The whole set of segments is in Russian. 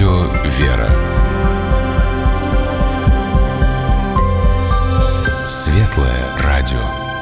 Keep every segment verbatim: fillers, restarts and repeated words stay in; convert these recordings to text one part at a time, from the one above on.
радио «Вера». Светлое радио.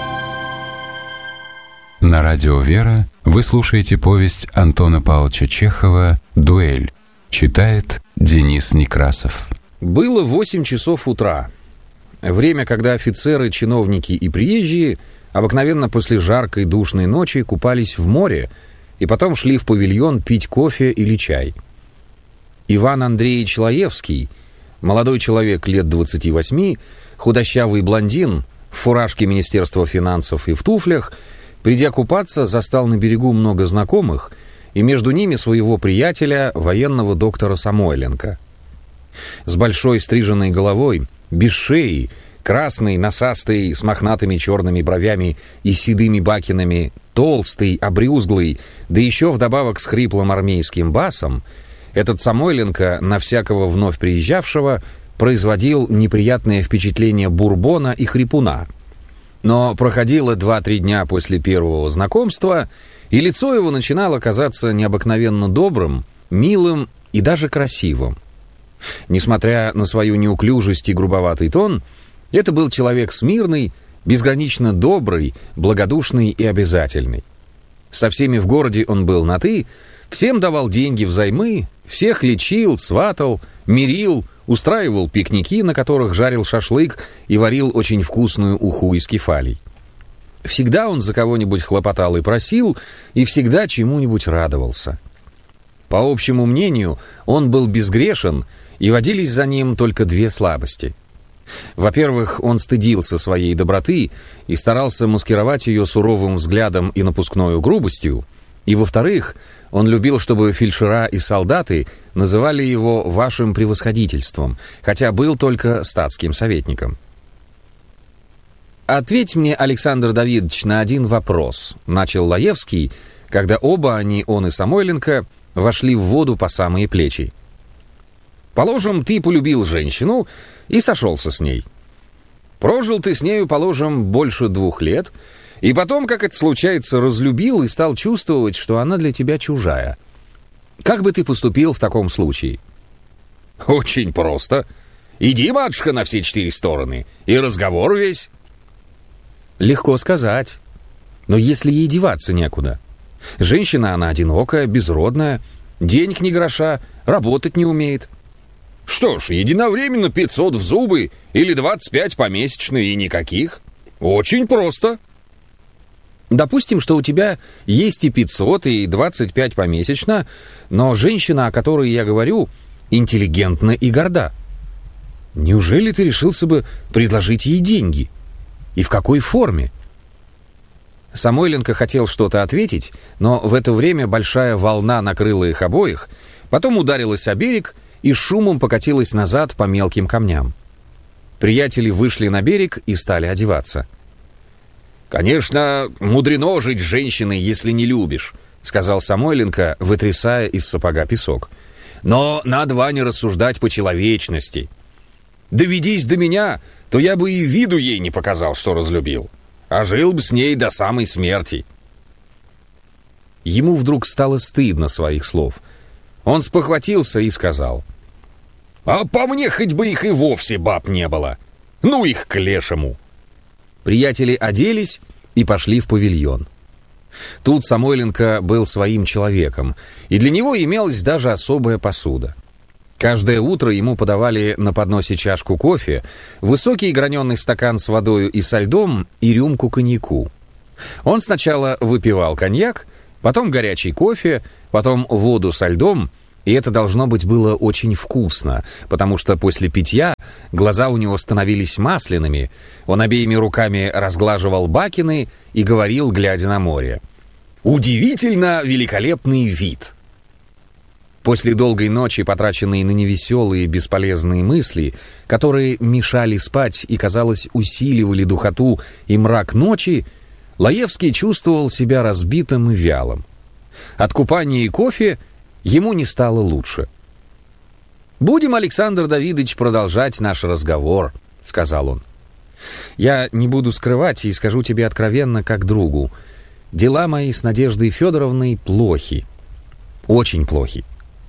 На радио «Вера» вы слушаете повесть Антона Павловича Чехова «Дуэль». Читает Денис Некрасов. Было восемь часов утра. Время, когда офицеры, чиновники и приезжие обыкновенно после жаркой душной ночи купались в море и потом шли в павильон пить кофе или чай. Иван Андреевич Лаевский, молодой человек лет двадцати восьми, худощавый блондин, в фуражке Министерства финансов и в туфлях, придя купаться, застал на берегу много знакомых, и между ними своего приятеля, военного доктора Самойленко. С большой стриженной головой, без шеи, красный, носастый, с мохнатыми черными бровями и седыми бакинами, толстый, обрюзглый, да еще вдобавок с хриплым армейским басом, этот Самойленко на всякого вновь приезжавшего производил неприятное впечатление бурбона и хрипуна. Но проходило два-три дня после первого знакомства, и лицо его начинало казаться необыкновенно добрым, милым и даже красивым. Несмотря на свою неуклюжесть и грубоватый тон, это был человек смирный, безгранично добрый, благодушный и обязательный. Со всеми в городе он был на «ты», всем давал деньги взаймы, всех лечил, сватал, мирил, устраивал пикники, на которых жарил шашлык и варил очень вкусную уху из кефалий. Всегда он за кого-нибудь хлопотал и просил, и всегда чему-нибудь радовался. По общему мнению, он был безгрешен, и водились за ним только две слабости. Во-первых, он стыдился своей доброты и старался маскировать ее суровым взглядом и напускною грубостью, и, во-вторых, он любил, чтобы фельдшера и солдаты называли его «вашим превосходительством», хотя был только статским советником. «Ответь мне, Александр Давидович, на один вопрос», — начал Лаевский, когда оба они, он и Самойленко, вошли в воду по самые плечи. «Положим, ты полюбил женщину и сошелся с ней. Прожил ты с нею, положим, больше двух лет, и потом, как это случается, разлюбил и стал чувствовать, что она для тебя чужая. Как бы ты поступил в таком случае?» «Очень просто. Иди, матушка, на все четыре стороны, и разговор весь». «Легко сказать. Но если ей деваться некуда. Женщина, она одинокая, безродная, денег ни гроша, работать не умеет». «Что ж, единовременно пятьсот в зубы или двадцать пять помесячно и никаких. Очень просто». «Допустим, что у тебя есть и пятьсот, и двадцать пять помесячно, но женщина, о которой я говорю, интеллигентна и горда. Неужели ты решился бы предложить ей деньги? И в какой форме?» Самойленко хотел что-то ответить, но в это время большая волна накрыла их обоих, потом ударилась о берег и шумом покатилась назад по мелким камням. Приятели вышли на берег и стали одеваться. «Конечно, мудрено жить с женщиной, если не любишь», — сказал Самойленко, вытрясая из сапога песок. «Но надо, Ваня, рассуждать по человечности. Доведись до меня, то я бы и виду ей не показал, что разлюбил, а жил бы с ней до самой смерти». Ему вдруг стало стыдно своих слов. Он спохватился и сказал: «А по мне хоть бы их и вовсе баб не было. Ну их к лешему». Приятели оделись и пошли в павильон. Тут Самойленко был своим человеком, и для него имелась даже особая посуда. Каждое утро ему подавали на подносе чашку кофе, высокий граненый стакан с водою и со льдом и рюмку коньяку. Он сначала выпивал коньяк, потом горячий кофе, потом воду со льдом, и это, должно быть, было очень вкусно, потому что после питья глаза у него становились масляными, он обеими руками разглаживал бакины и говорил, глядя на море: «Удивительно великолепный вид». После долгой ночи, потраченной на невеселые бесполезные мысли, которые мешали спать и, казалось, усиливали духоту и мрак ночи, Лаевский чувствовал себя разбитым и вялым. От купания и кофе ему не стало лучше. «Будем, Александр Давидович, продолжать наш разговор», — сказал он. «Я не буду скрывать и скажу тебе откровенно, как другу. Дела мои с Надеждой Федоровной плохи. Очень плохи.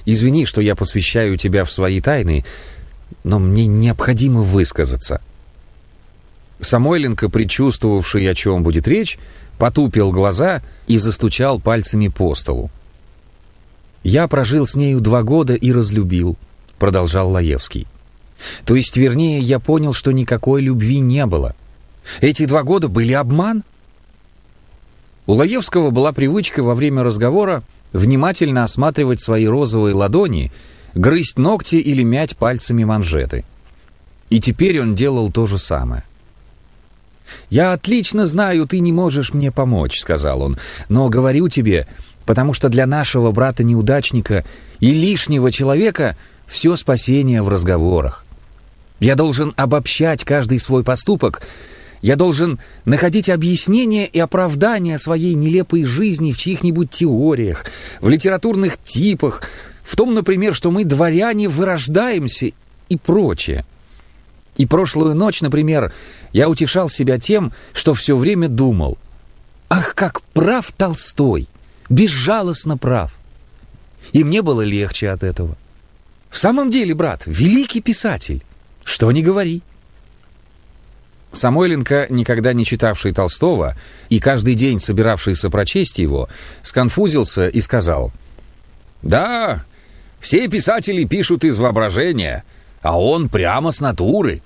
извини, что я посвящаю тебя в свои тайны, но мне необходимо высказаться». Самойленко, предчувствовавший, о чем будет речь, потупил глаза и застучал пальцами по столу. «Я прожил с нею два года и разлюбил», — продолжал Лаевский. «То есть, вернее, я понял, что никакой любви не было. Эти два года были обман». У Лаевского была привычка во время разговора внимательно осматривать свои розовые ладони, грызть ногти или мять пальцами манжеты. И теперь он делал то же самое. «Я отлично знаю, ты не можешь мне помочь», — сказал он, «но говорю тебе, потому что для нашего брата-неудачника и лишнего человека все спасение в разговорах. Я должен обобщать каждый свой поступок, я должен находить объяснение и оправдание своей нелепой жизни в чьих-нибудь теориях, в литературных типах, в том, например, что мы, дворяне, вырождаемся и прочее. И прошлую ночь, например, я утешал себя тем, что все время думал: ах, как прав Толстой, безжалостно прав. И мне было легче от этого. В самом деле, брат, великий писатель, что ни говори». Самойленко, никогда не читавший Толстого и каждый день собиравшийся прочесть его, сконфузился и сказал: «Да, все писатели пишут из воображения, а он прямо с натуры».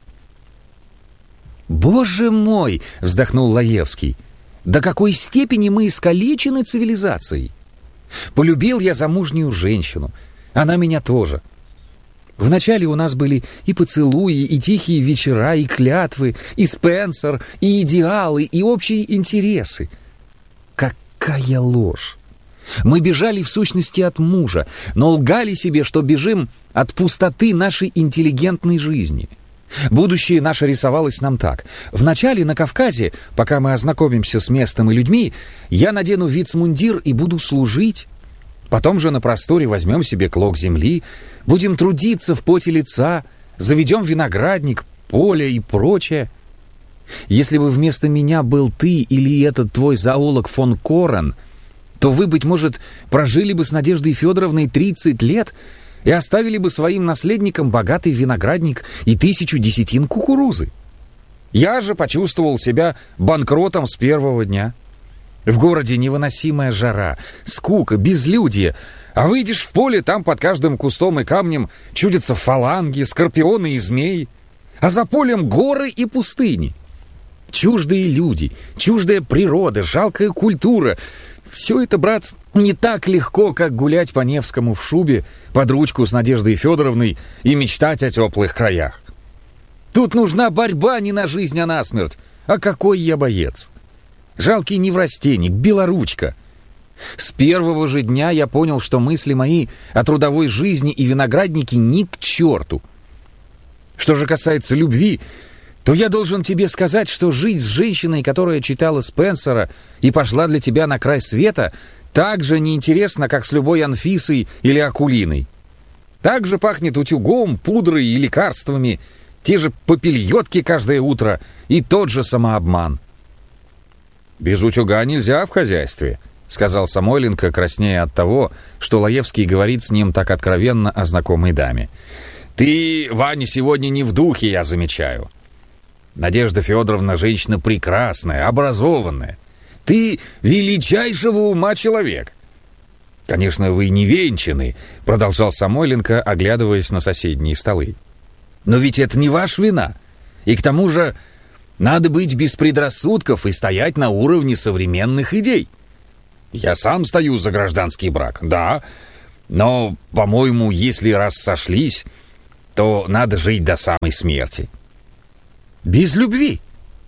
«Боже мой!» — вздохнул Лаевский. «До какой степени мы искалечены цивилизацией! Полюбил я замужнюю женщину, она меня тоже. Вначале у нас были и поцелуи, и тихие вечера, и клятвы, и Спенсер, и идеалы, и общие интересы. Какая ложь! Мы бежали в сущности от мужа, но лгали себе, что бежим от пустоты нашей интеллигентной жизни. Будущее наше рисовалось нам так. Вначале на Кавказе, пока мы ознакомимся с местом и людьми, я надену вицмундир и буду служить. Потом же на просторе возьмем себе клок земли, будем трудиться в поте лица, заведем виноградник, поле и прочее. Если бы вместо меня был ты или этот твой зоолог фон Корен, то вы, быть может, прожили бы с Надеждой Федоровной тридцать лет и оставили бы своим наследникам богатый виноградник и тысячу десятин кукурузы. Я же почувствовал себя банкротом с первого дня. В городе невыносимая жара, скука, безлюдье, а выйдешь в поле, там под каждым кустом и камнем чудятся фаланги, скорпионы и змеи, а за полем горы и пустыни. Чуждые люди, чуждая природа, жалкая культура — все это, брат, не так легко, как гулять по Невскому в шубе под ручку с Надеждой Федоровной и мечтать о теплых краях. Тут нужна борьба не на жизнь, а на смерть. А какой я боец! Жалкий неврастенник, белоручка. С первого же дня я понял, что мысли мои о трудовой жизни и винограднике ни к черту. Что же касается любви, то я должен тебе сказать, что жить с женщиной, которая читала Спенсера и пошла для тебя на край света, так же неинтересно, как с любой Анфисой или Акулиной. Так же пахнет утюгом, пудрой и лекарствами, те же попельотки каждое утро и тот же самообман. «Без утюга нельзя в хозяйстве», — сказал Самойленко, краснея от того, что Лаевский говорит с ним так откровенно о знакомой даме. «Ты, Ваня, сегодня не в духе, я замечаю. Надежда Федоровна женщина прекрасная, образованная. Ты величайшего ума человек». «Конечно, вы не венчаны», — продолжал Самойленко, оглядываясь на соседние столы. «Но ведь это не ваша вина. И к тому же надо быть без предрассудков и стоять на уровне современных идей. Я сам стою за гражданский брак, да, но, по-моему, если раз сошлись, то надо жить до самой смерти». «Без любви?»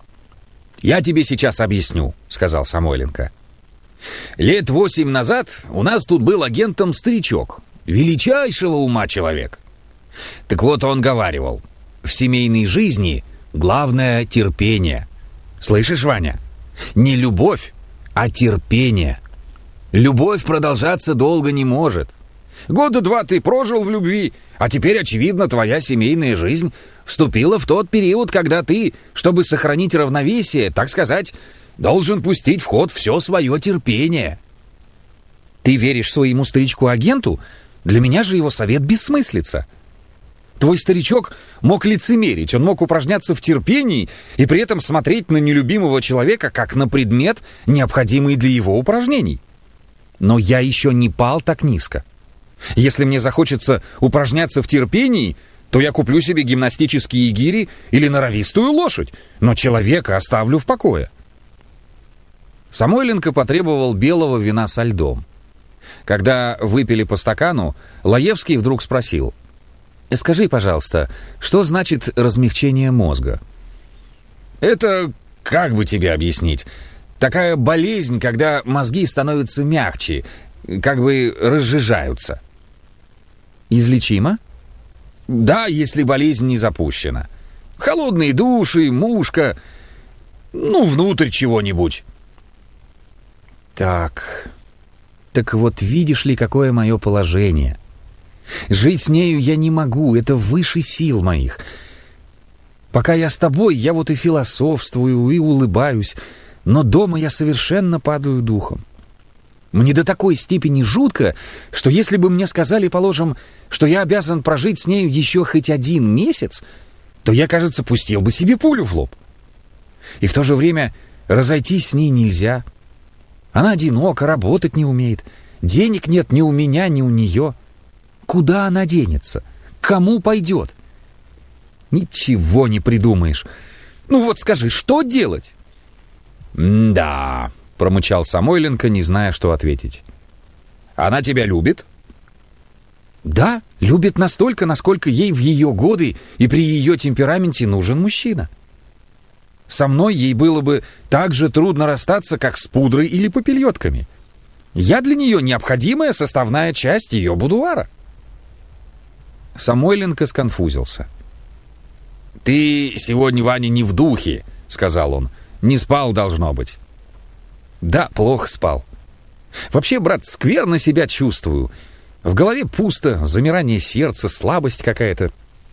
«Я тебе сейчас объясню», — сказал Самойленко. «Лет восемь назад у нас тут был агентом старичок, величайшего ума человек. Так вот он говаривал: в семейной жизни главное терпение. Слышишь, Ваня? Не любовь, а терпение. Любовь продолжаться долго не может. Года два ты прожил в любви, а теперь, очевидно, твоя семейная жизнь вступила в тот период, когда ты, чтобы сохранить равновесие, так сказать, должен пустить в ход все свое терпение». «Ты веришь своему старичку-агенту?» Для меня же его совет бессмыслица. Твой старичок мог лицемерить, он мог упражняться в терпении и при этом смотреть на нелюбимого человека как на предмет, необходимый для его упражнений. Но я еще не пал так низко. Если мне захочется упражняться в терпении, то я куплю себе гимнастические гири или норовистую лошадь, но человека оставлю в покое. Самойленко потребовал белого вина со льдом. Когда выпили по стакану, Лаевский вдруг спросил: «Скажи, пожалуйста, что значит размягчение мозга?» «Это, как бы тебе объяснить, такая болезнь, когда мозги становятся мягче, как бы разжижаются». «Излечимо?» «Да, если болезнь не запущена. Холодные души, мушка, ну, внутрь чего-нибудь». «Так, так вот видишь ли, какое мое положение. Жить с нею я не могу, это выше сил моих. Пока я с тобой, я вот и философствую, и улыбаюсь, но дома я совершенно падаю духом. Мне до такой степени жутко, что если бы мне сказали, положим, что я обязан прожить с нею еще хоть один месяц, то я, кажется, пустил бы себе пулю в лоб. И в то же время разойтись с ней нельзя. Она одинока, работать не умеет, денег нет ни у меня, ни у нее. Куда она денется? К кому пойдет? Ничего не придумаешь. Ну вот скажи, что делать?» «Да», — промычал Самойленко, не зная, что ответить. «Она тебя любит?» «Да, любит настолько, насколько ей в ее годы и при ее темпераменте нужен мужчина. Со мной ей было бы так же трудно расстаться, как с пудрой или попельотками. Я для нее необходимая составная часть ее будуара». Самойленко сконфузился. «Ты сегодня, Ваня, не в духе», — сказал он. «Не спал, должно быть». «Да, плохо спал. Вообще, брат, скверно себя чувствую. В голове пусто, замирание сердца, слабость какая-то.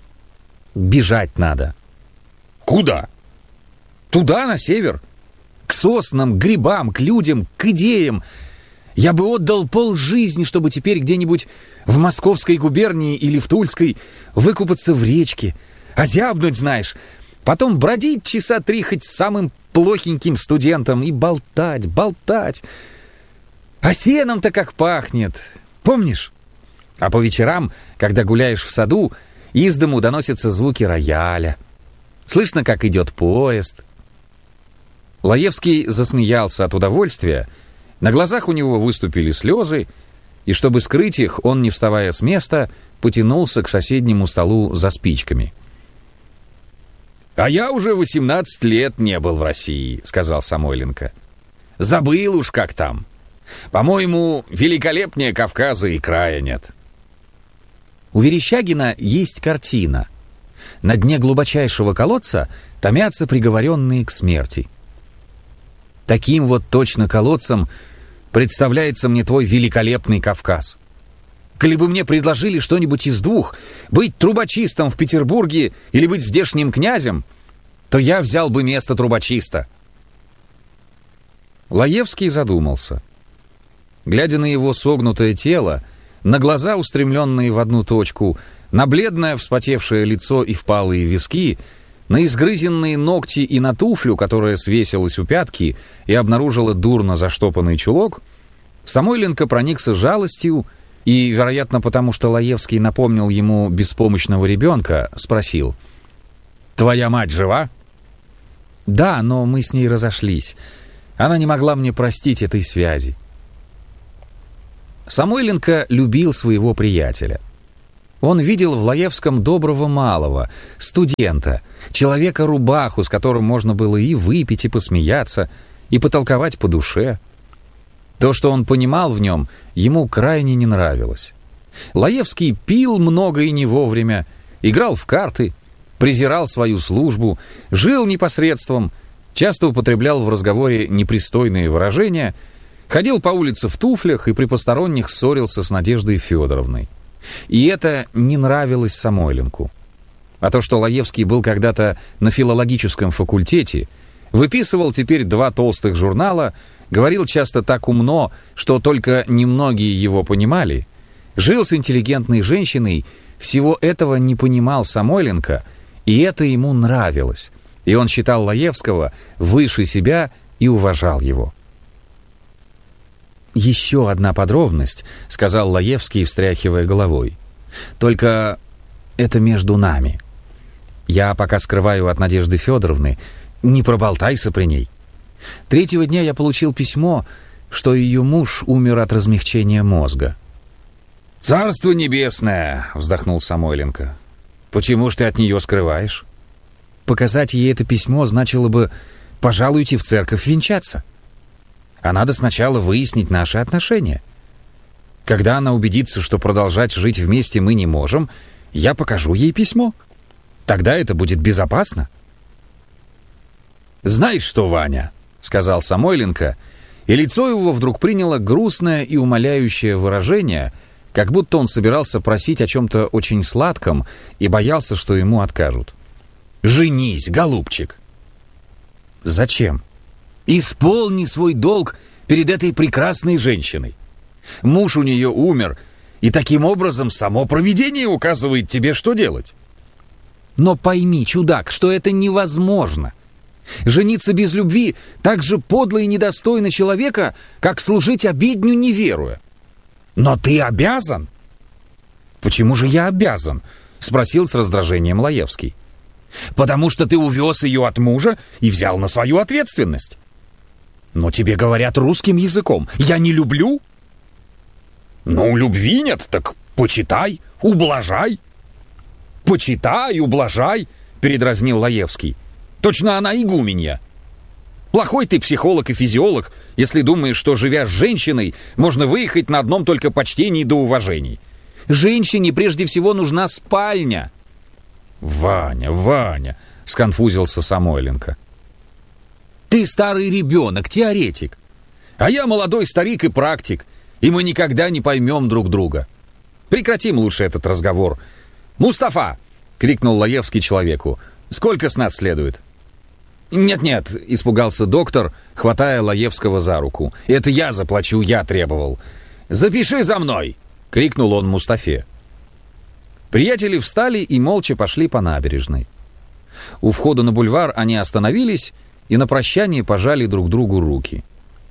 Бежать надо». «Куда?» «Туда, на север. К соснам, к грибам, к людям, к идеям. Я бы отдал полжизни, чтобы теперь где-нибудь в Московской губернии или в Тульской выкупаться в речке, озябнуть, знаешь, потом бродить часа три хоть с самым плохеньким студентом и болтать, болтать. А сеном-то как пахнет, помнишь? А по вечерам, когда гуляешь в саду, из дому доносятся звуки рояля. Слышно, как идет поезд». Лаевский засмеялся от удовольствия. На глазах у него выступили слезы, и чтобы скрыть их, он, не вставая с места, потянулся к соседнему столу за спичками. «А я уже восемнадцать лет не был в России», — сказал Самойленко. «Забыл уж, как там. По-моему, великолепнее Кавказа и края нет». У Верещагина есть картина. На дне глубочайшего колодца томятся приговоренные к смерти. Таким вот точно колодцем представляется мне твой великолепный Кавказ. Коли бы мне предложили что-нибудь из двух, быть трубочистом в Петербурге или быть здешним князем, то я взял бы место трубочиста». Лаевский задумался. Глядя на его согнутое тело, на глаза, устремленные в одну точку, на бледное вспотевшее лицо и впалые виски, на изгрызенные ногти и на туфлю, которая свесилась у пятки и обнаружила дурно заштопанный чулок, Самойленко проникся жалостью и, вероятно, потому что Лаевский напомнил ему беспомощного ребенка, спросил: «Твоя мать жива?» «Да, но мы с ней разошлись. Она не могла мне простить этой связи». Самойленко любил своего приятеля. Он видел в Лаевском доброго малого, студента, человека-рубаху, с которым можно было и выпить, и посмеяться, и потолковать по душе. То, что он понимал в нем, ему крайне не нравилось. Лаевский пил много и не вовремя, играл в карты, презирал свою службу, жил непосредством, часто употреблял в разговоре непристойные выражения, ходил по улице в туфлях и при посторонних ссорился с Надеждой Федоровной. И это не нравилось Самойленку. А то, что Лаевский был когда-то на филологическом факультете, выписывал теперь два толстых журнала, говорил часто так умно, что только немногие его понимали, Жил с интеллигентной женщиной, всего этого не понимал Самойленко, и это ему нравилось. И он считал Лаевского выше себя и уважал его. «Еще одна подробность», — сказал Лаевский, встряхивая головой. «Только это между нами. Я пока скрываю от Надежды Федоровны, не проболтайся при ней. Третьего дня я получил письмо, что ее муж умер от размягчения мозга». «Царство небесное!» — вздохнул Самойленко. «Почему ж ты от нее скрываешь?» «Показать ей это письмо значило бы «пожалуйте в церковь венчаться». А надо сначала выяснить наши отношения. Когда она убедится, что продолжать жить вместе мы не можем, я покажу ей письмо. Тогда это будет безопасно». «Знаешь что, Ваня?» — сказал Самойленко, и лицо его вдруг приняло грустное и умоляющее выражение, как будто он собирался просить о чем-то очень сладком и боялся, что ему откажут. «Женись, голубчик!» «Зачем?» «Исполни свой долг перед этой прекрасной женщиной. Муж у нее умер, и таким образом само провидение указывает тебе, что делать». «Но пойми, чудак, что это невозможно. Жениться без любви так же подло и недостойно человека, как служить обедню не веруя». «Но ты обязан». «Почему же я обязан?» — спросил с раздражением Лаевский. «Потому что ты увез ее от мужа и взял на свою ответственность». «Но тебе говорят русским языком. Я не люблю». «Ну, любви нет, так почитай, ублажай». «Почитай, ублажай», — передразнил Лаевский. «Точно она игуменья. Плохой ты психолог и физиолог, если думаешь, что, живя с женщиной, можно выехать на одном только почтении да уважении. Женщине прежде всего нужна спальня». «Ваня, Ваня», — сконфузился Самойленко. «Ты старый ребенок, теоретик. А я молодой старик и практик, и мы никогда не поймем друг друга. Прекратим лучше этот разговор. Мустафа!» — крикнул Лаевский человеку. «Сколько с нас следует?» «Нет-нет», — испугался доктор, хватая Лаевского за руку. «Это я заплачу, я требовал». «Запиши за мной!» — крикнул он Мустафе. Приятели встали и молча пошли по набережной. У входа на бульвар они остановились и на прощание пожали друг другу руки.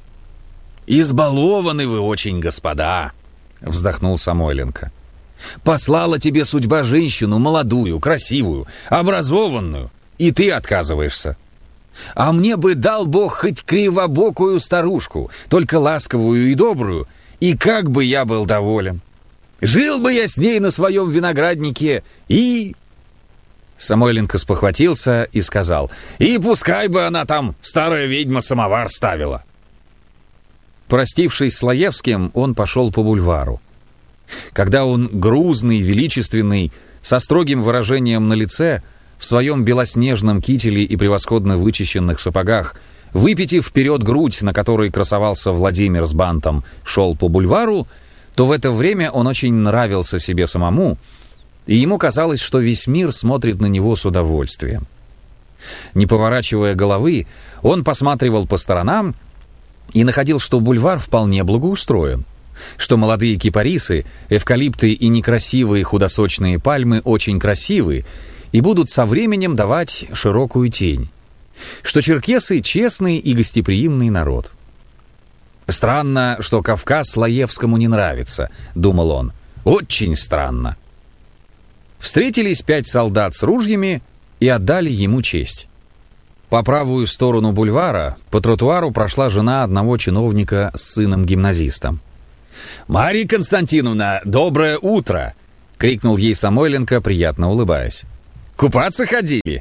«Избалованы вы очень, господа!» — вздохнул Самойленко. «Послала тебе судьба женщину молодую, красивую, образованную, и ты отказываешься. А мне бы дал Бог хоть кривобокую старушку, только ласковую и добрую, и как бы я был доволен. Жил бы я с ней на своем винограднике и...» Самойленко спохватился и сказал: «И пускай бы она там, старая ведьма, самовар ставила». Простившись с Лаевским, он пошел по бульвару. Когда он, грузный, величественный, со строгим выражением на лице, в своем белоснежном кителе и превосходно вычищенных сапогах, выпитив вперед грудь, на которой красовался Владимир с бантом, шел по бульвару, то в это время он очень нравился себе самому, и ему казалось, что весь мир смотрит на него с удовольствием. Не поворачивая головы, он посматривал по сторонам и находил, что бульвар вполне благоустроен, что молодые кипарисы, эвкалипты и некрасивые худосочные пальмы очень красивы и будут со временем давать широкую тень, что черкесы — честный и гостеприимный народ. «Странно, что Кавказ Лаевскому не нравится», — думал он. «Очень странно». Встретились пять солдат с ружьями и отдали ему честь. По правую сторону бульвара по тротуару прошла жена одного чиновника с сыном-гимназистом. «Марья Константиновна, доброе утро!» — крикнул ей Самойленко, приятно улыбаясь. «Купаться ходили?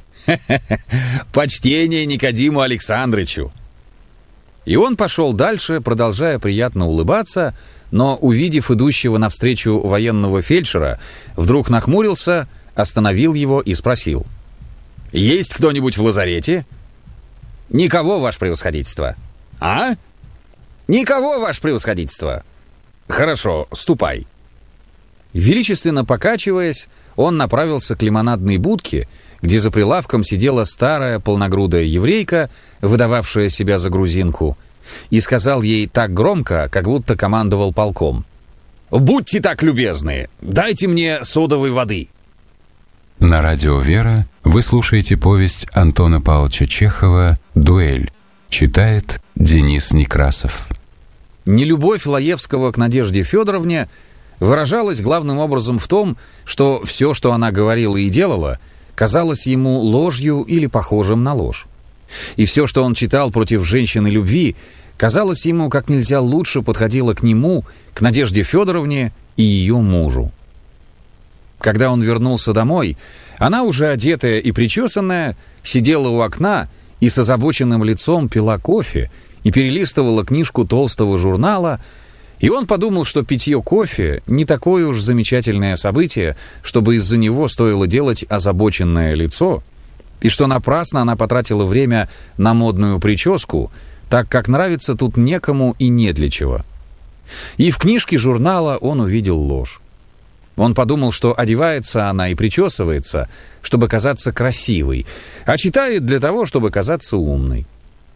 Почтение Никодиму Александрычу!» И он пошел дальше, продолжая приятно улыбаться, но, увидев идущего навстречу военного фельдшера, вдруг нахмурился, остановил его и спросил: «Есть кто-нибудь в лазарете?» «Никого, ваше превосходительство». «А? Никого, ваше превосходительство». «Хорошо, ступай». Величественно покачиваясь, он направился к лимонадной будке, где за прилавком сидела старая полногрудая еврейка, выдававшая себя за грузинку, и сказал ей так громко, как будто командовал полком: будьте так любезны, дайте мне содовой воды». На радио «Вера» вы слушаете повесть Антона Павловича Чехова «Дуэль». Читает Денис Некрасов. Нелюбовь Лаевского к Надежде Федоровне выражалась главным образом в том, что все, что она говорила и делала, казалось ему ложью или похожим на ложь. И все, что он читал против женщины любви, казалось ему как нельзя лучше подходило к нему, к Надежде Федоровне и ее мужу. Когда он вернулся домой, она, уже одетая и причесанная, сидела у окна и с озабоченным лицом пила кофе и перелистывала книжку толстого журнала, и он подумал, что питье кофе не такое уж замечательное событие, чтобы из-за него стоило делать озабоченное лицо, и что напрасно она потратила время на модную прическу, так как нравится тут некому и не для чего. И в книжке журнала он увидел ложь. Он подумал, что одевается она и причесывается, чтобы казаться красивой, а читает для того, чтобы казаться умной.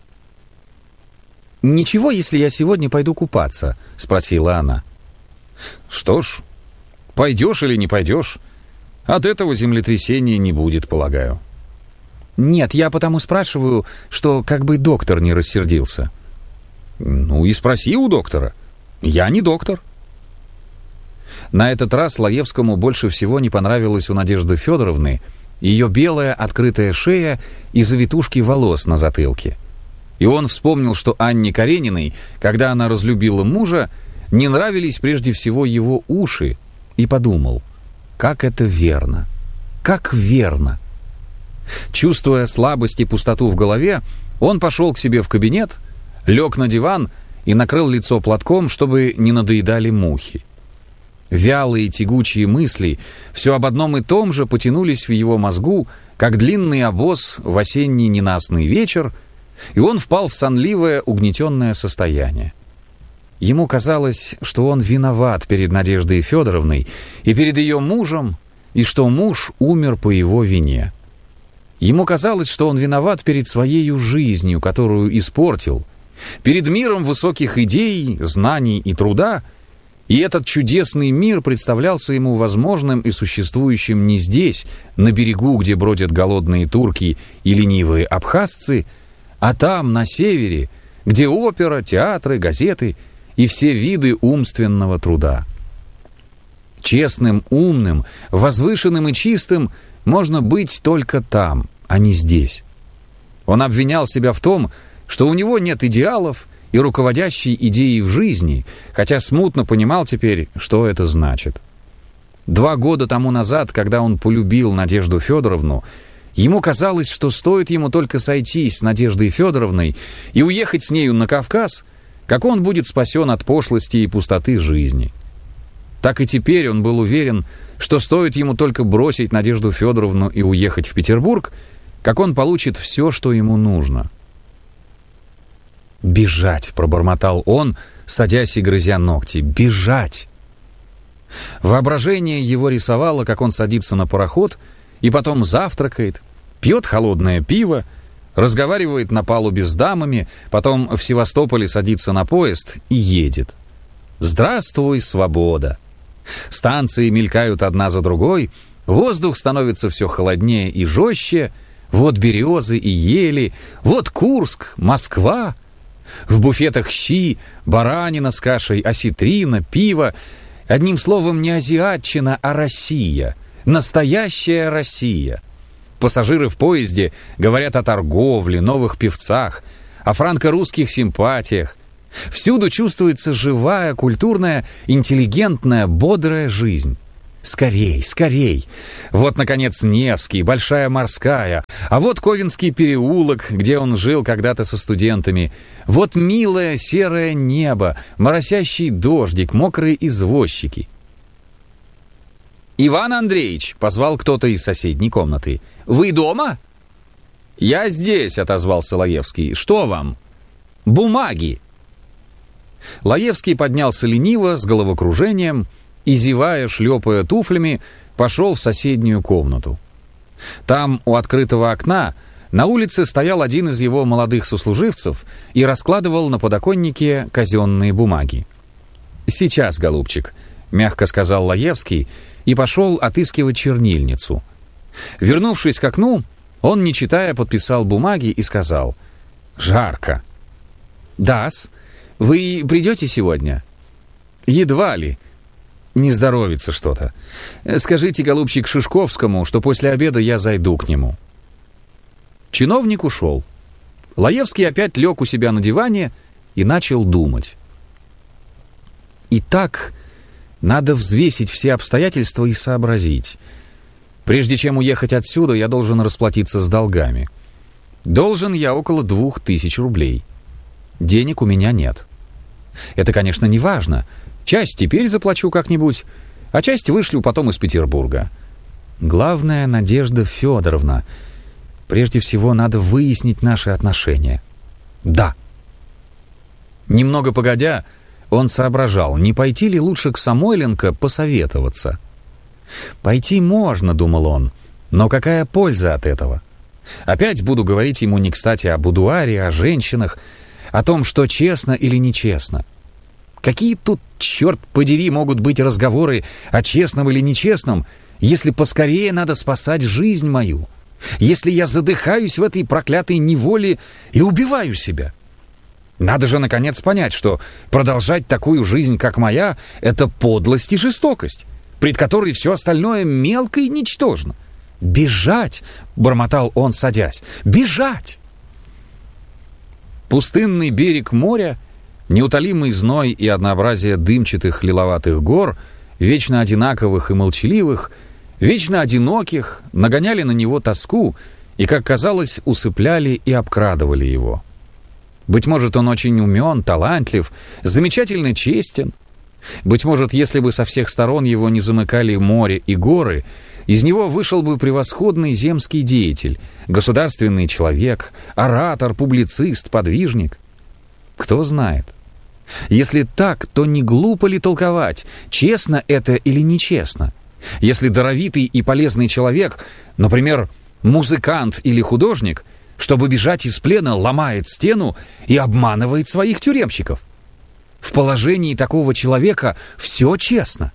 «Ничего, если я сегодня пойду купаться?» — спросила она. «Что ж, пойдешь или не пойдешь, от этого землетрясения не будет, полагаю». «Нет, я потому спрашиваю, что как бы доктор не рассердился». «Ну и спроси у доктора. Я не доктор». На этот раз Лаевскому больше всего не понравилось у Надежды Федоровны ее белая открытая шея и завитушки волос на затылке. И он вспомнил, что Анне Карениной, когда она разлюбила мужа, не нравились прежде всего его уши, и подумал, как это верно, как верно. Чувствуя слабость и пустоту в голове, он пошел к себе в кабинет, лег на диван и накрыл лицо платком, чтобы не надоедали мухи. Вялые тягучие мысли все об одном и том же потянулись в его мозгу, как длинный обоз в осенний ненастный вечер, и он впал в сонливое, угнетенное состояние. Ему казалось, что он виноват перед Надеждой Федоровной и перед ее мужем, и что муж умер по его вине. Ему казалось, что он виноват перед своей жизнью, которую испортил, перед миром высоких идей, знаний и труда, и этот чудесный мир представлялся ему возможным и существующим не здесь, на берегу, где бродят голодные турки и ленивые абхазцы, а там, на севере, где опера, театры, газеты и все виды умственного труда. Честным, умным, возвышенным и чистым можно быть только там, а не здесь. Он обвинял себя в том, что у него нет идеалов и руководящей идеи в жизни, хотя смутно понимал теперь, что это значит. Два года тому назад, когда он полюбил Надежду Федоровну, ему казалось, что стоит ему только сойтись с Надеждой Федоровной и уехать с нею на Кавказ, как он будет спасен от пошлости и пустоты жизни. Так и теперь он был уверен, что стоит ему только бросить Надежду Федоровну и уехать в Петербург, как он получит все, что ему нужно. «Бежать!» — пробормотал он, садясь и грызя ногти. «Бежать!» Воображение его рисовало, как он садится на пароход и потом завтракает, пьет холодное пиво, разговаривает на палубе с дамами, потом в Севастополе садится на поезд и едет. «Здравствуй, свобода!» Станции мелькают одна за другой, воздух становится все холоднее и жестче, вот березы и ели, вот Курск, Москва. В буфетах щи, баранина с кашей, осетрина, пиво. Одним словом, не азиатчина, а Россия. Настоящая Россия. Пассажиры в поезде говорят о торговле, новых певцах, о франко-русских симпатиях. Всюду чувствуется живая, культурная, интеллигентная, бодрая жизнь. Скорей, скорей! Вот, наконец, Невский, Большая Морская, а вот Ковенский переулок, где он жил когда-то со студентами. Вот милое серое небо, моросящий дождик, мокрые извозчики. «Иван Андреевич!» — позвал кто-то из соседней комнаты. «Вы дома?» «Я здесь», — отозвался Лаевский. «Что вам?» «Бумаги». Лаевский поднялся лениво, с головокружением, и, зевая, шлепая туфлями, пошел в соседнюю комнату. Там, у открытого окна, на улице стоял один из его молодых сослуживцев и раскладывал на подоконнике казенные бумаги. «Сейчас, голубчик». — мягко сказал Лаевский и пошел отыскивать чернильницу. Вернувшись к окну, он, не читая, подписал бумаги и сказал: «Жарко». «Да-с. Вы придете сегодня?» «Едва ли. Не здоровится что-то. Скажите, голубчик, Шишковскому, что после обеда я зайду к нему». Чиновник ушел. Лаевский опять лег у себя на диване и начал думать. «Итак, надо взвесить все обстоятельства и сообразить. Прежде чем уехать отсюда, я должен расплатиться с долгами. Должен я около двух тысяч рублей. Денег у меня нет. Это, конечно, не важно. Часть теперь заплачу как-нибудь, а часть вышлю потом из Петербурга. Главное, Надежда Федоровна. Прежде всего, надо выяснить наши отношения. Да». Немного погодя, он соображал, не пойти ли лучше к Самойленко посоветоваться. «Пойти можно», — думал он, — «но какая польза от этого? Опять буду говорить ему не кстати о будуаре, о женщинах, о том, что честно или нечестно. Какие тут, черт подери, могут быть разговоры о честном или нечестном, если поскорее надо спасать жизнь мою, если я задыхаюсь в этой проклятой неволе и убиваю себя? Надо же, наконец, понять, что продолжать такую жизнь, как моя, — это подлость и жестокость, пред которой все остальное мелко и ничтожно. «Бежать!» — бормотал он, садясь. «Бежать!» Пустынный берег моря, неутолимый зной и однообразие дымчатых лиловатых гор, вечно одинаковых и молчаливых, вечно одиноких, нагоняли на него тоску и, как казалось, усыпляли и обкрадывали его. Быть может, он очень умен, талантлив, замечательно честен. Быть может, если бы со всех сторон его не замыкали море и горы, из него вышел бы превосходный земский деятель, государственный человек, оратор, публицист, подвижник. Кто знает. Если так, то не глупо ли толковать, честно это или нечестно? Если даровитый и полезный человек, например, музыкант или художник, чтобы бежать из плена, ломает стену и обманывает своих тюремщиков. В положении такого человека все честно.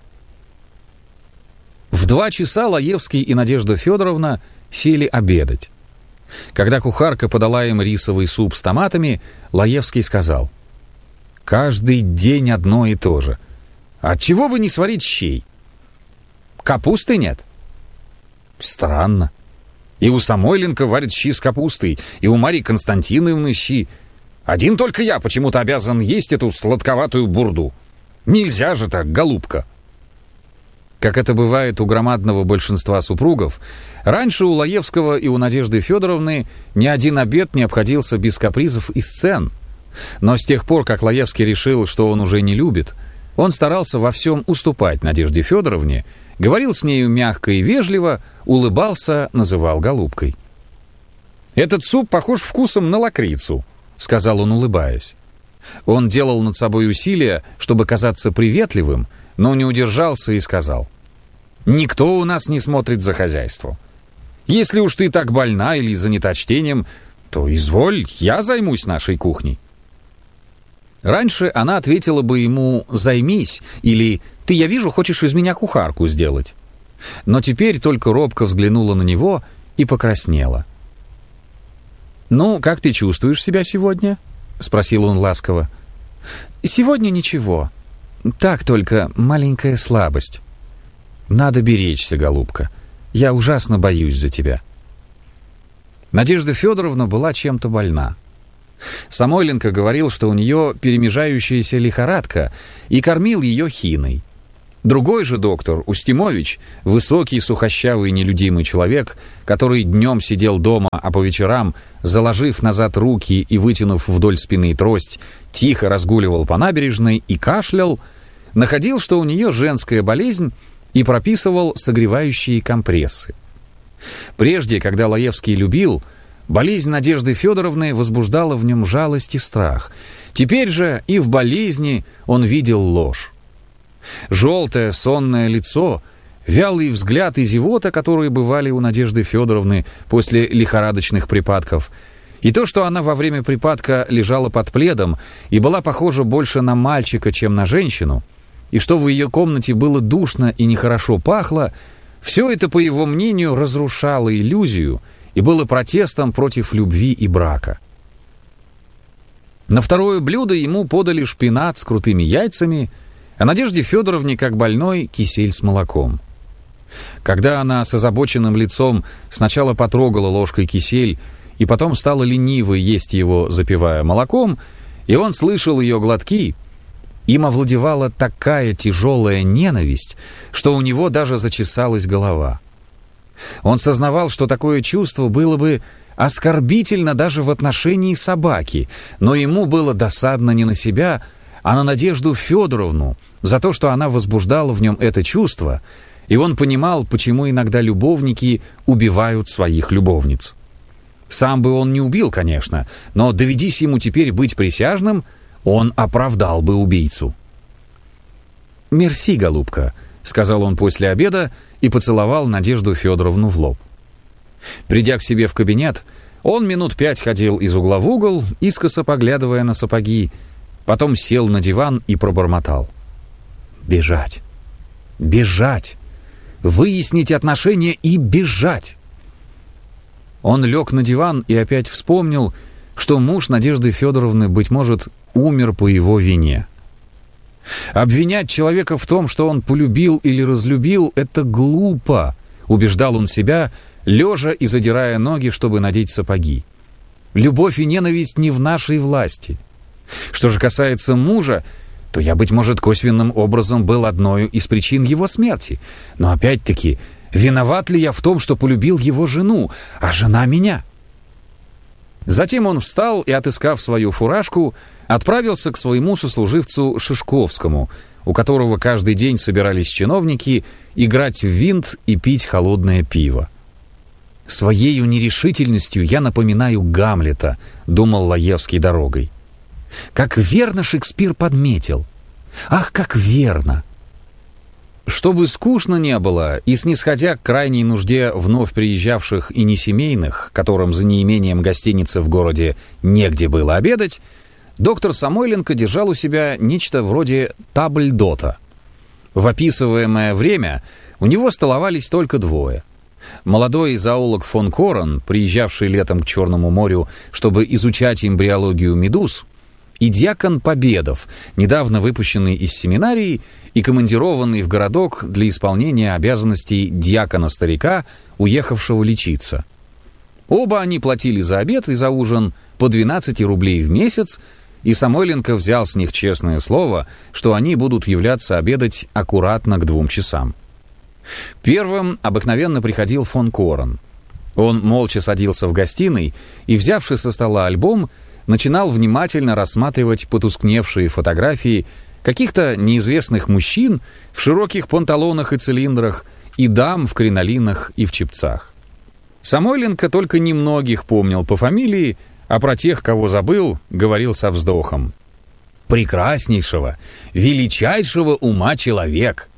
В два часа Лаевский и Надежда Федоровна сели обедать. Когда кухарка подала им рисовый суп с томатами, Лаевский сказал: «Каждый день одно и то же. Отчего бы не сварить щей? Капусты нет?» «Странно. И у Самойленко варят щи с капустой, и у Марьи Константиновны щи. Один только я почему-то обязан есть эту сладковатую бурду. Нельзя же так, голубка». Как это бывает у громадного большинства супругов, раньше у Лаевского и у Надежды Федоровны ни один обед не обходился без капризов и сцен. Но с тех пор, как Лаевский решил, что он уже не любит, он старался во всем уступать Надежде Федоровне, говорил с нею мягко и вежливо, улыбался, называл голубкой. «Этот суп похож вкусом на лакрицу», — сказал он, улыбаясь. Он делал над собой усилия, чтобы казаться приветливым, но не удержался и сказал: «Никто у нас не смотрит за хозяйством. Если уж ты так больна или занята чтением, то изволь, я займусь нашей кухней». Раньше она ответила бы ему «займись» или «ты, я вижу, хочешь из меня кухарку сделать». Но теперь только робко взглянула на него и покраснела. «Ну, как ты чувствуешь себя сегодня?» — спросил он ласково. «Сегодня ничего. Так только маленькая слабость. Надо беречься, голубка. Я ужасно боюсь за тебя». Надежда Федоровна была чем-то больна. Самойленко говорил, что у нее перемежающаяся лихорадка, и кормил ее хиной. Другой же доктор, Устимович, высокий, сухощавый, нелюдимый человек, который днем сидел дома, а по вечерам, заложив назад руки и вытянув вдоль спины трость, тихо разгуливал по набережной и кашлял, находил, что у нее женская болезнь, и прописывал согревающие компрессы. Прежде, когда Лаевский любил, болезнь Надежды Федоровны возбуждала в нем жалость и страх. Теперь же и в болезни он видел ложь. Желтое сонное лицо, вялый взгляд и зевота, которые бывали у Надежды Федоровны после лихорадочных припадков, и то, что она во время припадка лежала под пледом и была похожа больше на мальчика, чем на женщину, и что в ее комнате было душно и нехорошо пахло, все это, по его мнению, разрушало иллюзию и было протестом против любви и брака. На второе блюдо ему подали шпинат с крутыми яйцами, а Надежде Федоровне, как больной, кисель с молоком. Когда она с озабоченным лицом сначала потрогала ложкой кисель и потом стала лениво есть его, запивая молоком, и он слышал ее глотки, им овладевала такая тяжелая ненависть, что у него даже зачесалась голова. Он сознавал, что такое чувство было бы оскорбительно даже в отношении собаки, но ему было досадно не на себя, а на Надежду Федоровну за то, что она возбуждала в нем это чувство, и он понимал, почему иногда любовники убивают своих любовниц. Сам бы он не убил, конечно, но доведись ему теперь быть присяжным, он оправдал бы убийцу. «Мерси, голубка», — сказал он после обеда и поцеловал Надежду Федоровну в лоб. Придя к себе в кабинет, он минут пять ходил из угла в угол, искоса поглядывая на сапоги, потом сел на диван и пробормотал. «Бежать! Бежать! Выяснить отношения и бежать!» Он лег на диван и опять вспомнил, что муж Надежды Федоровны, быть может, умер по его вине. Обвинять человека в том, что он полюбил или разлюбил, это глупо, убеждал он себя, лежа и задирая ноги, чтобы надеть сапоги. Любовь и ненависть не в нашей власти. Что же касается мужа, то я, быть может, косвенным образом был одной из причин его смерти. Но опять-таки, виноват ли я в том, что полюбил его жену, а жена меня? Затем он встал и, отыскав свою фуражку, отправился к своему сослуживцу Шишковскому, у которого каждый день собирались чиновники играть в винт и пить холодное пиво. «Своею нерешительностью я напоминаю Гамлета», — думал Лаевский дорогой. «Как верно Шекспир подметил! Ах, как верно!» Чтобы скучно не было, и снисходя к крайней нужде вновь приезжавших и несемейных, которым за неимением гостиницы в городе негде было обедать, доктор Самойленко держал у себя нечто вроде табльдота. В описываемое время у него столовались только двое. Молодой зоолог фон Корен, приезжавший летом к Черному морю, чтобы изучать эмбриологию медуз, и дьякон Победов, недавно выпущенный из семинарии и командированный в городок для исполнения обязанностей дьякона-старика, уехавшего лечиться. Оба они платили за обед и за ужин по двенадцать рублей в месяц, и Самойленко взял с них честное слово, что они будут являться обедать аккуратно к двум часам. Первым обыкновенно приходил фон Корен. Он молча садился в гостиной и, взявши со стола альбом, начинал внимательно рассматривать потускневшие фотографии каких-то неизвестных мужчин в широких панталонах и цилиндрах и дам в кринолинах и в чепцах. Самойленко только немногих помнил по фамилии, а про тех, кого забыл, говорил со вздохом. «Прекраснейшего, величайшего ума человек!»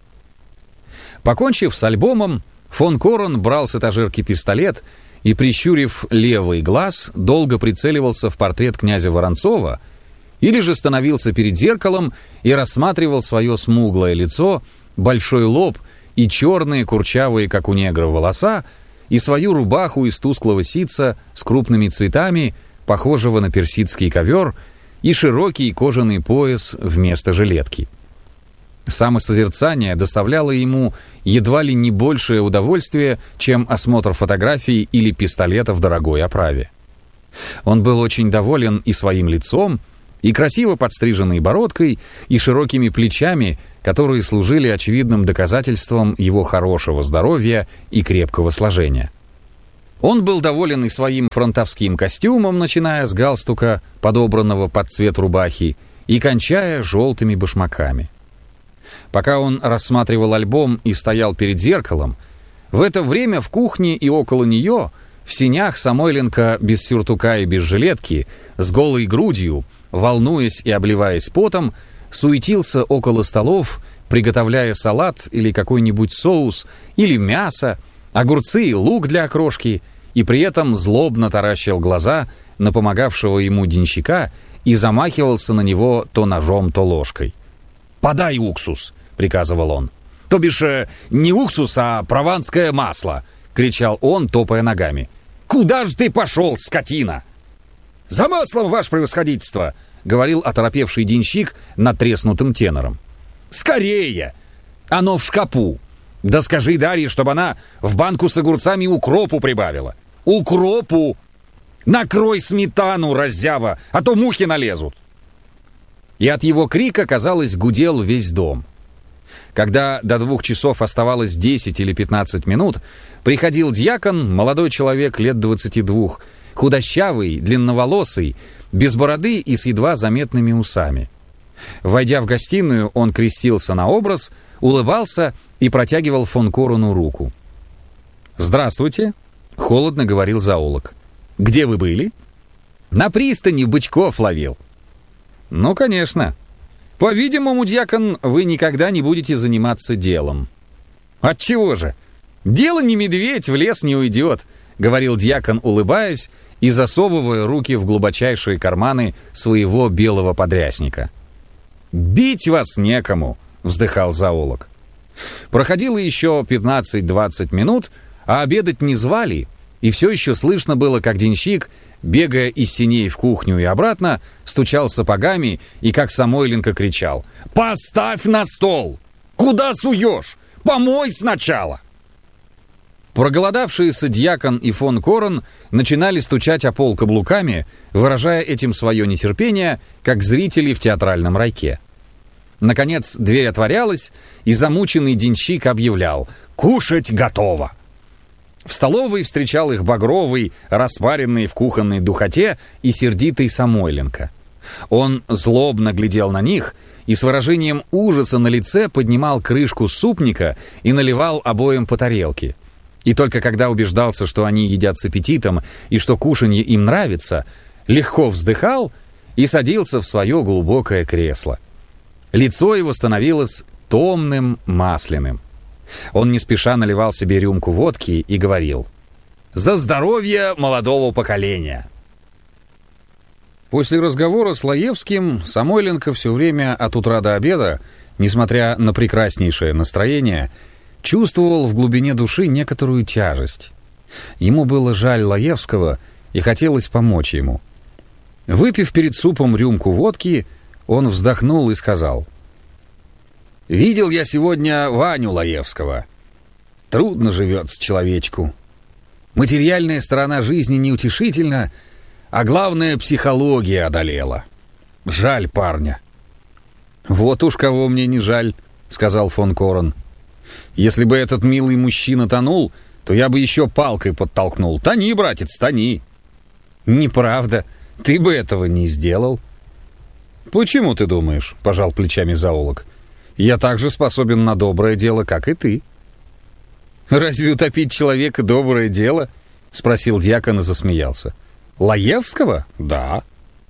Покончив с альбомом, фон Корен брал с этажерки пистолет и, прищурив левый глаз, долго прицеливался в портрет князя Воронцова или же становился перед зеркалом и рассматривал свое смуглое лицо, большой лоб и черные, курчавые, как у негра, волоса, и свою рубаху из тусклого ситца с крупными цветами, похожего на персидский ковер, и широкий кожаный пояс вместо жилетки. Самосозерцание доставляло ему едва ли не большее удовольствие, чем осмотр фотографий или пистолета в дорогой оправе. Он был очень доволен и своим лицом, и красиво подстриженной бородкой, и широкими плечами, которые служили очевидным доказательством его хорошего здоровья и крепкого сложения. Он был доволен и своим фронтовским костюмом, начиная с галстука, подобранного под цвет рубахи, и кончая желтыми башмаками. Пока он рассматривал альбом и стоял перед зеркалом, в это время в кухне и около нее, в сенях, Самойленко без сюртука и без жилетки, с голой грудью, волнуясь и обливаясь потом, суетился около столов, приготовляя салат или какой-нибудь соус, или мясо, огурцы и лук для окрошки, и при этом злобно таращил глаза на помогавшего ему денщика и замахивался на него то ножом, то ложкой. «Подай уксус! приказывал он. «То бишь, э, не уксус, а прованское масло!» — кричал он, топая ногами. «Куда же ты пошел, скотина?» «За маслом, ваше превосходительство!» — говорил оторопевший денщик надтреснутым тенором. «Скорее! Оно в шкапу! Да скажи Дарье, чтобы она в банку с огурцами укропу прибавила! Укропу! Накрой сметану, раззява, а то мухи налезут!» И от его крика, казалось, гудел весь дом. Когда до двух часов оставалось десять или пятнадцать минут, приходил дьякон, молодой человек лет двадцати двух, худощавый, длинноволосый, без бороды и с едва заметными усами. Войдя в гостиную, он крестился на образ, улыбался и протягивал фон Корону руку. «Здравствуйте», — холодно говорил зоолог. «Где вы были?» «На пристани бычков ловил». «Ну, конечно. По-видимому, дьякон, вы никогда не будете заниматься делом». «Отчего же? Дело не медведь, в лес не уйдет», — говорил дьякон, улыбаясь и засовывая руки в глубочайшие карманы своего белого подрясника. «Бить вас некому», — вздыхал зоолог. Проходило еще пятнадцать-двадцать минут, а обедать не звали, и все еще слышно было, как денщик, бегая из сеней в кухню и обратно, стучал сапогами и, как Самойленко, кричал: «Поставь на стол! Куда суешь? Помой сначала!» Проголодавшиеся дьякон и фон Корон начинали стучать о пол каблуками, выражая этим свое нетерпение, как зрители в театральном райке. Наконец дверь отворялась, и замученный денщик объявлял: «Кушать готово!» В столовой встречал их багровый, распаренный в кухонной духоте и сердитый Самойленко. Он злобно глядел на них и с выражением ужаса на лице поднимал крышку супника и наливал обоим по тарелке. И только когда убеждался, что они едят с аппетитом и что кушанье им нравится, легко вздыхал и садился в свое глубокое кресло. Лицо его становилось томным, масляным. Он не спеша наливал себе рюмку водки и говорил: «За здоровье молодого поколения!» После разговора с Лаевским Самойленко все время от утра до обеда, несмотря на прекраснейшее настроение, чувствовал в глубине души некоторую тяжесть. Ему было жаль Лаевского и хотелось помочь ему. Выпив перед супом рюмку водки, он вздохнул и сказал: «Видел я сегодня Ваню Лаевского. Трудно живется человечку. Материальная сторона жизни неутешительна, а главное, психология одолела. Жаль парня». «Вот уж кого мне не жаль», — сказал фон Корон. «Если бы этот милый мужчина тонул, то я бы еще палкой подтолкнул. Тони, братец, тони». «Неправда, ты бы этого не сделал». «Почему ты думаешь?» — пожал плечами зоолог. «Я также способен на доброе дело, как и ты». «Разве утопить человека доброе дело?» — спросил дьякон и засмеялся. «Лаевского? Да».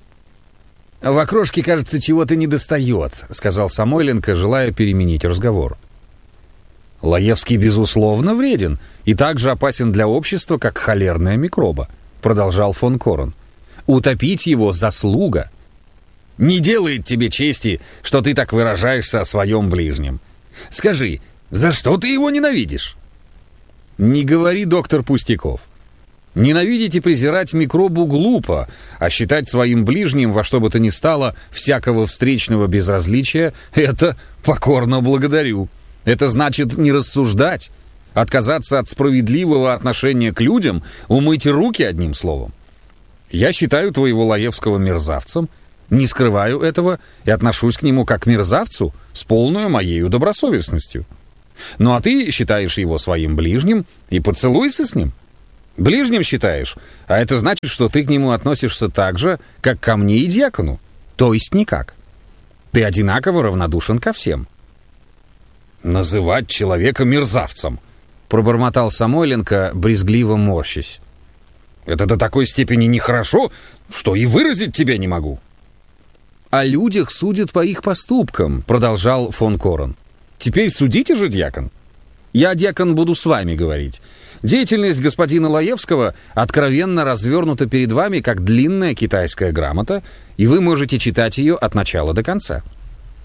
«В окрошке, кажется, чего-то недостает», — сказал Самойленко, желая переменить разговор. «Лаевский, безусловно, вреден и так же опасен для общества, как холерная микроба», — продолжал фон Корон. «Утопить его — заслуга. Не делает тебе чести, что ты так выражаешься о своем ближнем. Скажи, за что ты его ненавидишь?» «Не говори, доктор, пустяков. Ненавидеть и презирать микробу глупо, а считать своим ближним во что бы то ни стало всякого встречного безразличия — это покорно благодарю. Это значит не рассуждать, отказаться от справедливого отношения к людям, умыть руки, одним словом. Я считаю твоего Лаевского мерзавцем, не скрываю этого и отношусь к нему как к мерзавцу с полной моею добросовестностью. Ну а ты считаешь его своим ближним и поцелуйся с ним. Ближним считаешь, а это значит, что ты к нему относишься так же, как ко мне и дьякону, то есть никак. Ты одинаково равнодушен ко всем». «Называть человека мерзавцем», — пробормотал Самойленко, брезгливо морщась. «Это до такой степени нехорошо, что и выразить тебя не могу». «О людях судят по их поступкам», — продолжал фон Корон. «Теперь судите же, дьякон. Я, дьякон, буду с вами говорить. Деятельность господина Лаевского откровенно развернута перед вами, как длинная китайская грамота, и вы можете читать ее от начала до конца.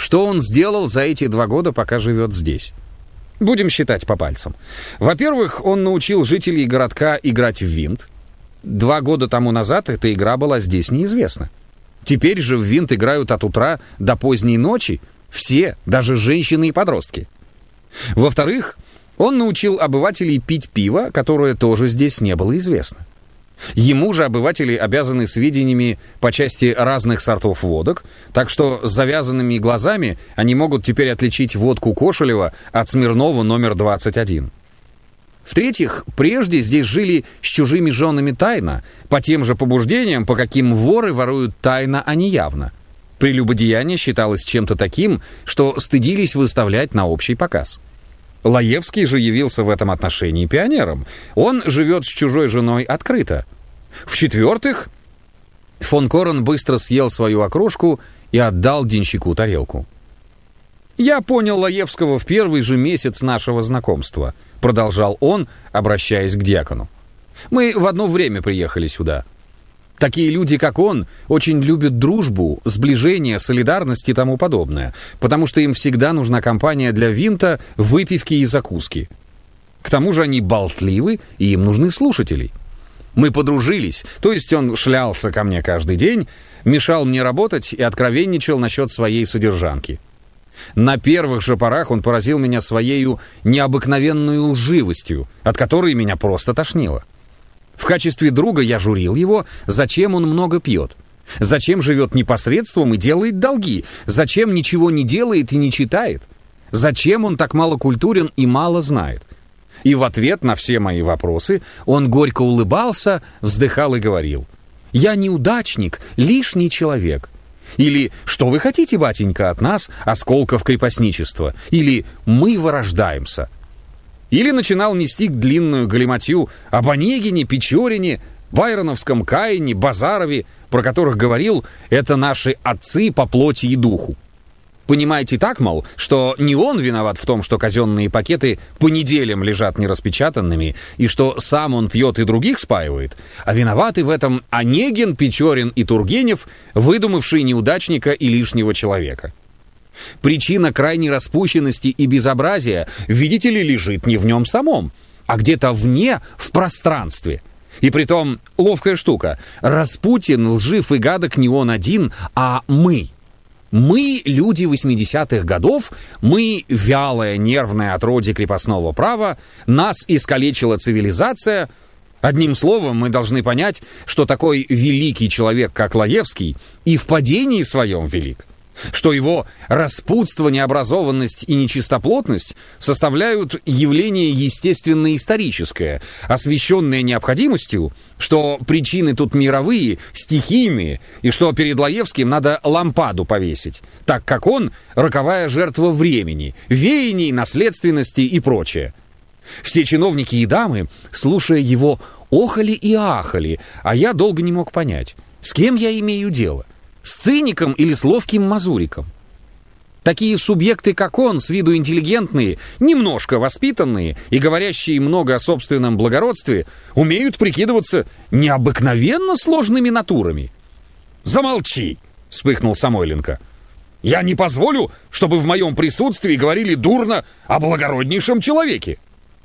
Что он сделал за эти два года, пока живет здесь? Будем считать по пальцам. Во-первых, он научил жителей городка играть в винт. Два года тому назад эта игра была здесь неизвестна. Теперь же в винт играют от утра до поздней ночи все, даже женщины и подростки. Во-вторых, он научил обывателей пить пиво, которое тоже здесь не было известно. Ему же обыватели обязаны сведениями по части разных сортов водок, так что с завязанными глазами они могут теперь отличить водку Кошелева от Смирнова номер двадцать один. В-третьих, прежде здесь жили с чужими женами тайно, по тем же побуждениям, по каким воры воруют тайно, а не явно. Прелюбодеяние считалось чем-то таким, что стыдились выставлять на общий показ. Лаевский же явился в этом отношении пионером. Он живет с чужой женой открыто. В-четвертых, фон Корен быстро съел свою окрошку и отдал денщику тарелку. «Я понял Лаевского в первый же месяц нашего знакомства», продолжал он, обращаясь к дьякону. «Мы в одно время приехали сюда. Такие люди, как он, очень любят дружбу, сближение, солидарность и тому подобное, потому что им всегда нужна компания для винта, выпивки и закуски. К тому же они болтливы, и им нужны слушатели. Мы подружились, то есть он шлялся ко мне каждый день, мешал мне работать и откровенничал насчет своей содержанки. На первых же порах он поразил меня своею необыкновенной лживостью, от которой меня просто тошнило. В качестве друга я журил его, зачем он много пьет, зачем живет непосредством и делает долги, зачем ничего не делает и не читает, зачем он так мало культурен и мало знает. И в ответ на все мои вопросы он горько улыбался, вздыхал и говорил: «Я неудачник, лишний человек». Или «Что вы хотите, батенька, от нас, осколков крепостничества?» Или «Мы вырождаемся». Или начинал нести длинную галиматью об Онегине, Печорине, Байроновском Каине, Базарове, про которых говорил: «Это наши отцы по плоти и духу». Понимаете так, мол, что не он виноват в том, что казенные пакеты по неделям лежат нераспечатанными, и что сам он пьет и других спаивает, а виноваты в этом Онегин, Печорин и Тургенев, выдумавшие неудачника и лишнего человека. Причина крайней распущенности и безобразия, видите ли, лежит не в нем самом, а где-то вне, в пространстве. И притом, ловкая штука, Распутин, лжив и гадок не он один, а мы. Мы, люди восьмидесятых годов, мы, вялое, нервное отродье крепостного права, нас искалечила цивилизация. Одним словом, мы должны понять, что такой великий человек, как Лаевский, и в падении своем велик, что его распутство, необразованность и нечистоплотность составляют явление естественно-историческое, освещенное необходимостью, что причины тут мировые, стихийные, и что перед Лаевским надо лампаду повесить, так как он — роковая жертва времени, веяний, наследственности и прочее. Все чиновники и дамы, слушая его, охали и ахали, а я долго не мог понять, с кем я имею дело. С циником или с ловким мазуриком? Такие субъекты, как он, с виду интеллигентные, немножко воспитанные и говорящие много о собственном благородстве, умеют прикидываться необыкновенно сложными натурами. «Замолчи!» — вспыхнул Самойленко. «Я не позволю, чтобы в моем присутствии говорили дурно о благороднейшем человеке!»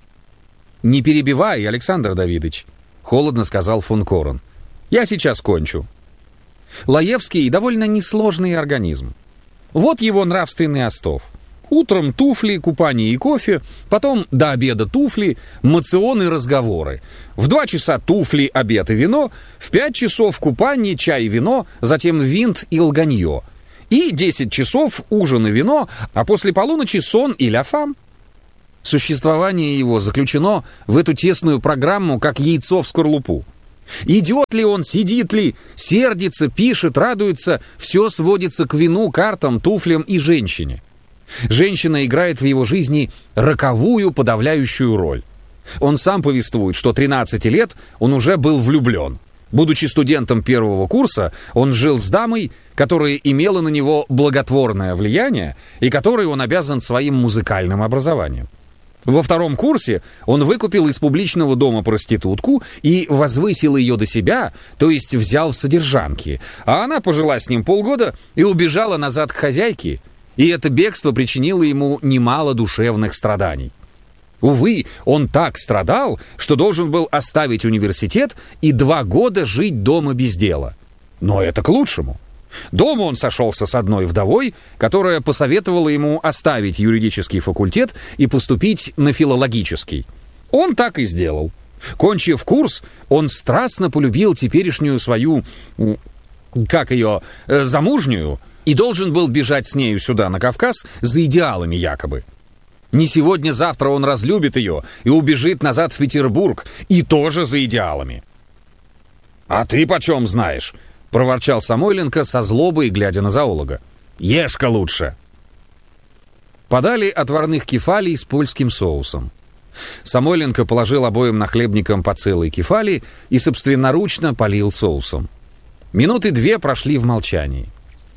«Не перебивай, Александр Давидович», — холодно сказал фон Корен. «Я сейчас кончу». Лаевский — довольно несложный организм. Вот его нравственный остов. Утром туфли, купание и кофе, потом до обеда туфли, моцион и разговоры. В два часа туфли, обед и вино, в пять часов купание, чай и вино, затем винт и лганье. И десять часов ужин и вино, а после полуночи сон и ля фам. Существование его заключено в эту тесную программу, как яйцо в скорлупу. Идет ли он, сидит ли, сердится, пишет, радуется, все сводится к вину, картам, туфлям и женщине. Женщина играет в его жизни роковую подавляющую роль. Он сам повествует, что тринадцати лет он уже был влюблен. Будучи студентом первого курса, он жил с дамой, которая имела на него благотворное влияние и которой он обязан своим музыкальным образованием. Во втором курсе он выкупил из публичного дома проститутку и возвысил ее до себя, то есть взял в содержанки, а она пожила с ним полгода и убежала назад к хозяйке. И это бегство причинило ему немало душевных страданий. Увы, он так страдал, что должен был оставить университет и два года жить дома без дела. Но это к лучшему. Дома он сошелся с одной вдовой, которая посоветовала ему оставить юридический факультет и поступить на филологический. Он так и сделал. Кончив курс, он страстно полюбил теперешнюю свою, как ее, замужнюю, и должен был бежать с нею сюда, на Кавказ, за идеалами якобы. Не сегодня-завтра он разлюбит ее и убежит назад в Петербург, и тоже за идеалами. «А ты почем знаешь?» — проворчал Самойленко со злобой, глядя на зоолога. «Ешь-ка лучше!» Подали отварных кефалий с польским соусом. Самойленко положил обоим нахлебникам по целой кефали и собственноручно полил соусом. Минуты две прошли в молчании.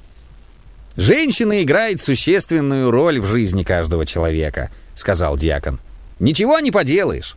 «Женщина играет существенную роль в жизни каждого человека», — сказал дьякон. «Ничего не поделаешь».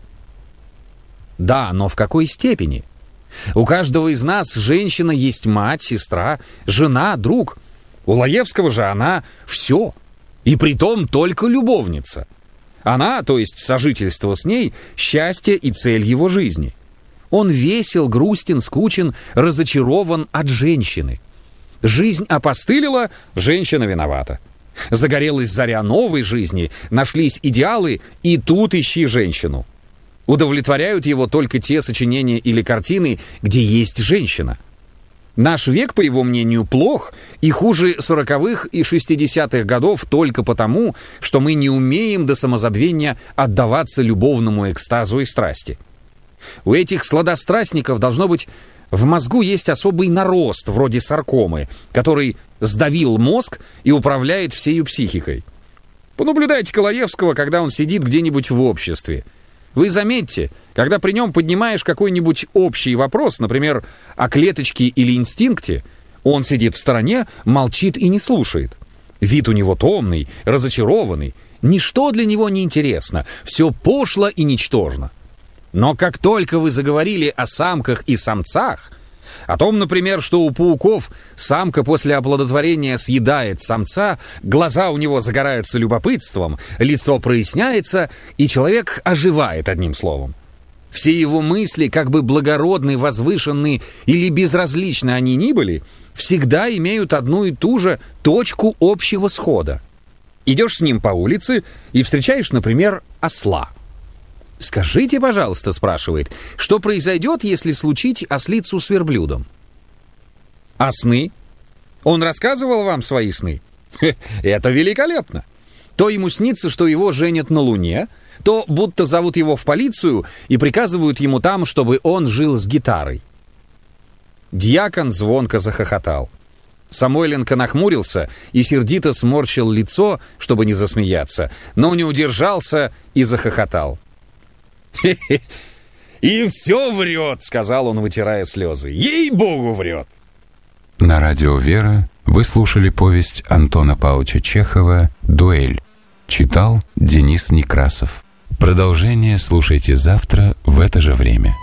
«Да, но в какой степени? У каждого из нас женщина есть мать, сестра, жена, друг. У Лаевского же она все, и притом только любовница. Она, то есть сожительство с ней, счастье и цель его жизни. Он весел, грустен, скучен, разочарован от женщины. Жизнь опостылила, женщина виновата. Загорелась заря новой жизни, нашлись идеалы, и тут ищи женщину. Удовлетворяют его только те сочинения или картины, где есть женщина. Наш век, по его мнению, плох и хуже сороковых и шестидесятых годов только потому, что мы не умеем до самозабвения отдаваться любовному экстазу и страсти. У этих сладострастников должно быть в мозгу есть особый нарост, вроде саркомы, который сдавил мозг и управляет всею психикой. Понаблюдайте Колаевского, когда он сидит где-нибудь в обществе. Вы заметьте, когда при нем поднимаешь какой-нибудь общий вопрос, например, о клеточке или инстинкте, он сидит в стороне, молчит и не слушает. Вид у него томный, разочарованный. Ничто для него не интересно, все пошло и ничтожно. Но как только вы заговорили о самках и самцах, о том, например, что у пауков самка после оплодотворения съедает самца, глаза у него загораются любопытством, лицо проясняется, и человек оживает одним словом. Все его мысли, как бы благородны, возвышенны или безразличны они ни были, всегда имеют одну и ту же точку общего схода. Идешь с ним по улице и встречаешь, например, осла. «Скажите, пожалуйста, — спрашивает, — что произойдет, если случить ослицу с верблюдом?» «А сны? Он рассказывал вам свои сны?» «Это великолепно! То ему снится, что его женят на Луне, то будто зовут его в полицию и приказывают ему там, чтобы он жил с гитарой». Дьякон звонко захохотал. Самойленко нахмурился и сердито сморщил лицо, чтобы не засмеяться, но не удержался и захохотал. «Хе-хе, и все врет», — сказал он, вытирая слезы. «Ей-богу, врет». На радио «Вера» вы слушали повесть Антона Павловича Чехова «Дуэль». Читал Денис Некрасов. Продолжение слушайте завтра в это же время.